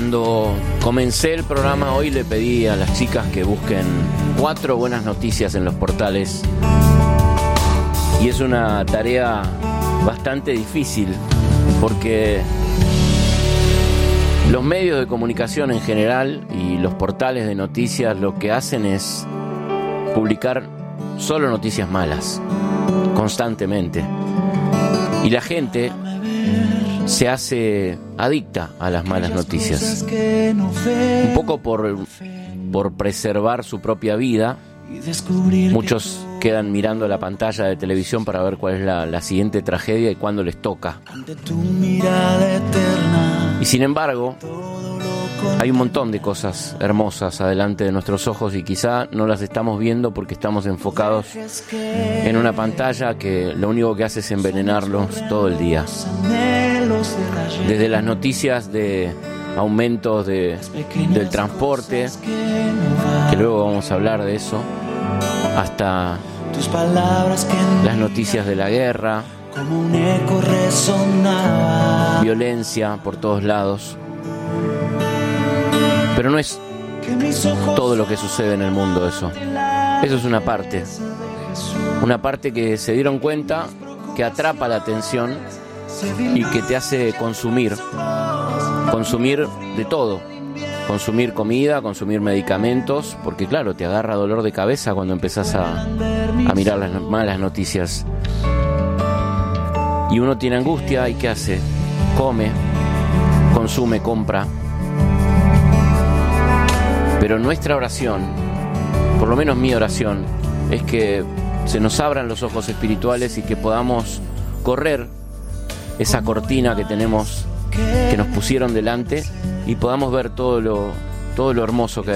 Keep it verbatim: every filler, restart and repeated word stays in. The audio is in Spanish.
Cuando comencé el programa hoy le pedí a las chicas que busquen cuatro buenas noticias en los portales y es una tarea bastante difícil porque los medios de comunicación en general y los portales de noticias lo que hacen es publicar solo noticias malas constantemente y la gente se hace adicta a las malas noticias, un poco por, por preservar su propia vida. Muchos quedan mirando la pantalla de televisión para ver cuál es la, la siguiente tragedia y cuándo les toca. Y sin embargo, hay un montón de cosas hermosas adelante de nuestros ojos y quizá no las estamos viendo porque estamos enfocados en una pantalla que lo único que hace es envenenarlos todo el día. Desde las noticias de aumentos de, del transporte, que luego vamos a hablar de eso, hasta las noticias de la guerra, violencia por todos lados. Pero no es todo lo que sucede en el mundo eso. Eso es una parte. Una parte que se dieron cuenta que atrapa la atención y que te hace consumir. Consumir de todo. Consumir comida, consumir medicamentos, porque claro, te agarra dolor de cabeza cuando empezás a, a mirar las malas noticias. Y uno tiene angustia y ¿qué hace? Come, consume, compra. Pero nuestra oración, por lo menos mi oración, es que se nos abran los ojos espirituales y que podamos correr esa cortina que tenemos, que nos pusieron delante, y podamos ver todo lo, todo lo hermoso que hay